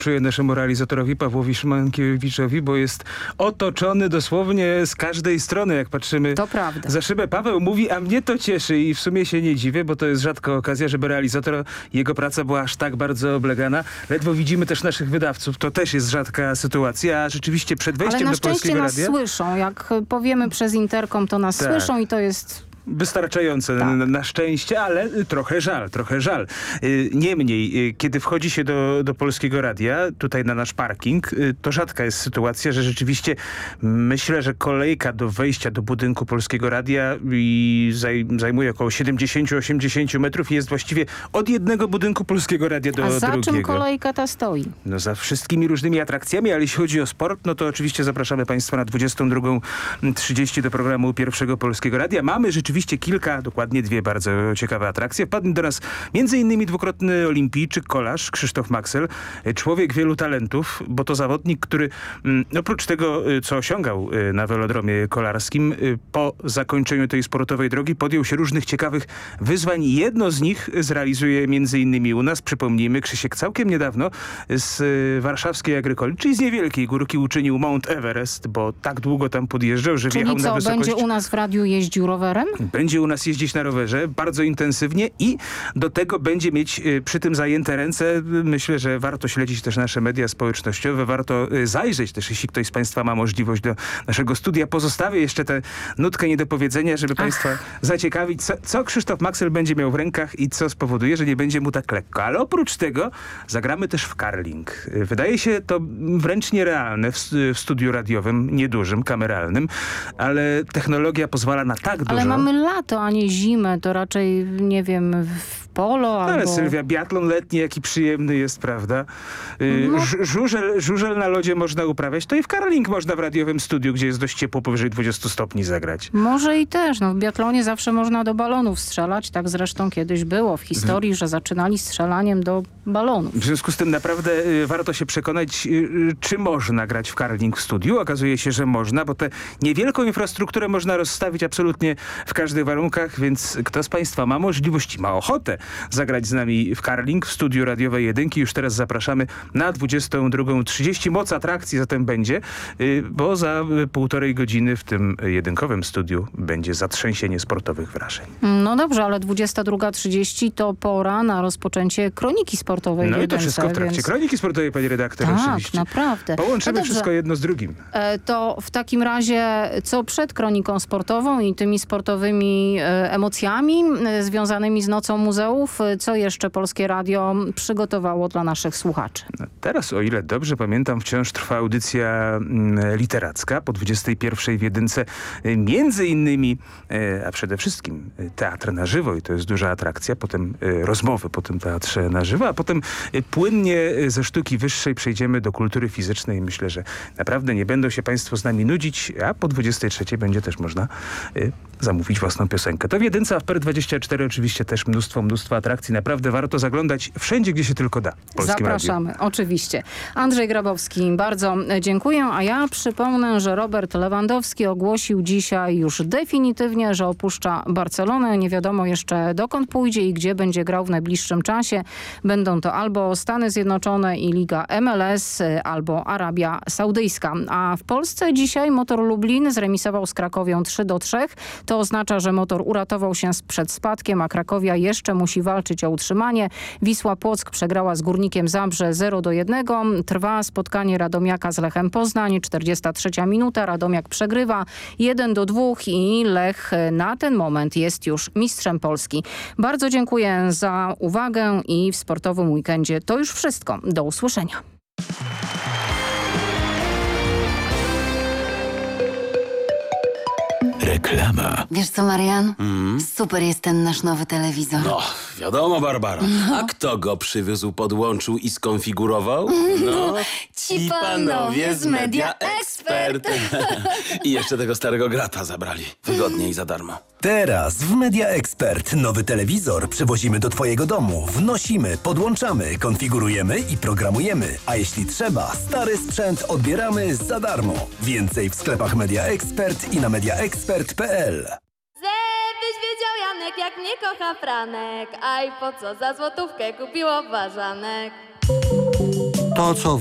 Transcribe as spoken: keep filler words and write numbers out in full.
Czuję naszemu realizatorowi Pawłowi Szymankiewiczowi, bo jest otoczony dosłownie z każdej strony, jak patrzymy to prawda. za szybę. Paweł mówi, a mnie to cieszy i w sumie się nie dziwię, bo to jest rzadka okazja, żeby realizator, jego praca była aż tak bardzo oblegana. Ledwo widzimy też naszych wydawców. To też jest rzadka sytuacja, a rzeczywiście przed wejściem Ale na do Polskiego nas Radia... słyszą. Jak powiemy przez interkom, to nas tak. słyszą i to jest... Wystarczające tak. na, na szczęście, ale trochę żal, trochę żal. Niemniej, kiedy wchodzi się do, do Polskiego Radia, tutaj na nasz parking, to rzadka jest sytuacja, że rzeczywiście myślę, że kolejka do wejścia do budynku Polskiego Radia i zaj, zajmuje około siedemdziesiąt do osiemdziesięciu metrów i jest właściwie od jednego budynku Polskiego Radia do A za drugiego. czym kolejka ta stoi? No za wszystkimi różnymi atrakcjami, ale jeśli chodzi o sport, no to oczywiście zapraszamy Państwa na dwudziestą drugą trzydzieści do programu Pierwszego Polskiego Radia. Mamy rzeczywiście Oczywiście kilka, dokładnie dwie bardzo ciekawe atrakcje. Wpadł do nas między innymi dwukrotny olimpijczyk, kolarz Krzysztof Maksel. Człowiek wielu talentów, bo to zawodnik, który mm, oprócz tego, co osiągał na velodromie kolarskim, po zakończeniu tej sportowej drogi podjął się różnych ciekawych wyzwań. Jedno z nich zrealizuje między innymi u nas. Przypomnijmy, Krzysiek całkiem niedawno z warszawskiej Agrykoli, czyli z niewielkiej górki uczynił Mount Everest, bo tak długo tam podjeżdżał, że Czyli wjechał co, na wysokość... będzie u nas w radiu jeździł rowerem? Będzie u nas jeździć na rowerze bardzo intensywnie i do tego będzie mieć y, przy tym zajęte ręce. Myślę, że warto śledzić też nasze media społecznościowe. Warto y, zajrzeć też, jeśli ktoś z Państwa ma możliwość, do naszego studia. Pozostawię jeszcze tę nutkę niedopowiedzenia, żeby Ach. Państwa zaciekawić, co, co Krzysztof Maksel będzie miał w rękach i co spowoduje, że nie będzie mu tak lekko. Ale oprócz tego zagramy też w curling. Wydaje się to wręcz nierealne w, w studiu radiowym, niedużym, kameralnym, ale technologia pozwala na tak dużo. Ale mamy lato, a nie zimę, to raczej, nie wiem, w polo no, albo... Ale Sylwia, biatlon letni, jaki przyjemny jest, prawda? Yy, no. żużel, żużel na lodzie można uprawiać, to i w curling można w radiowym studiu, gdzie jest dość ciepło, powyżej dwudziestu stopni zagrać. Może i też. No, w biatlonie zawsze można do balonów strzelać. Tak zresztą kiedyś było w historii, że zaczynali strzelaniem do balonów. W związku z tym naprawdę y, warto się przekonać, y, czy można grać w curling w studiu. Okazuje się, że można, bo tę niewielką infrastrukturę można rozstawić absolutnie w każdych warunkach, więc kto z Państwa ma możliwość, ma ochotę zagrać z nami w curling w studiu radiowej jedynki. Już teraz zapraszamy na dwudziestą drugą trzydzieści. Moc atrakcji zatem będzie, y, bo za y, półtorej godziny w tym jedynkowym studiu będzie zatrzęsienie sportowych wrażeń. No dobrze, ale dwudziesta druga trzydzieści to pora na rozpoczęcie kroniki sportowej w No i jedynce, to wszystko w trakcie więc... kroniki sportowej, pani redaktor, tak, oczywiście. naprawdę. Połączymy no wszystko jedno z drugim. E, to w takim razie co przed kroniką sportową i tymi sportowymi e, emocjami e, związanymi z Nocą Muzeów, e, co jeszcze Polskie Radio przygotowało dla naszych słuchaczy? No teraz, o ile dobrze pamiętam, wciąż trwa audycja mm, literacka po dwudziestej pierwszej w jedynce. E, między innymi, e, a przede wszystkim e, teatr na żywo i to jest duża atrakcja, potem e, rozmowy po tym teatrze na żywo, a potem e, płynnie e, ze sztuki wyższej przejdziemy do kultury fizycznej. Myślę, że naprawdę nie będą się Państwo z nami nudzić, a po dwudziestej trzeciej będzie też można y, zamówić własną piosenkę. To w jedynce, a w P R dwadzieścia cztery oczywiście też mnóstwo, mnóstwo atrakcji. Naprawdę warto zaglądać wszędzie, gdzie się tylko da. W Polskim Zapraszamy, Radiu. Oczywiście. Andrzej Grabowski, bardzo dziękuję, a ja przypomnę, że Robert Lewandowski ogłosił dzisiaj już definitywnie, że opuszcza Barcelonę. Nie wiadomo jeszcze dokąd pójdzie i gdzie będzie grał w najbliższym czasie. Będą to albo Stany Zjednoczone i Liga M L S, albo Arabia Saudyjska. A w Polsce dzisiaj Motor Lublin zremisował z Krakowią trzy do trzech. To oznacza, że Motor uratował się przed spadkiem, a Krakowia jeszcze musi walczyć o utrzymanie. Wisła Płock przegrała z Górnikiem Zabrze zero do jednego. Trwa spotkanie Radomiaka z Lechem Poznań. czterdziesta trzecia minuta. Radomiak przegrywa jeden do dwóch i Lech na ten moment jest już mistrzem Polski. Bardzo dziękuję za uwagę i w sportowym weekendzie to już wszystko. Do usłyszenia. Reklama. Wiesz co, Marian? Mm? Super jest ten nasz nowy telewizor. No, wiadomo, Barbara. No. A kto go przywiózł, podłączył i skonfigurował? No, ci panowie z Media Expert. I jeszcze tego starego grata zabrali. Wygodnie i za darmo. Teraz w Media Expert nowy telewizor przywozimy do Twojego domu. Wnosimy, podłączamy, konfigurujemy i programujemy. A jeśli trzeba, stary sprzęt odbieramy za darmo. Więcej w sklepach Media Expert i na mediaexpert kropka p l. Żebyś wiedział, Janek, jak mnie kocha Franek. A i po co za złotówkę kupiło ważanek. To, co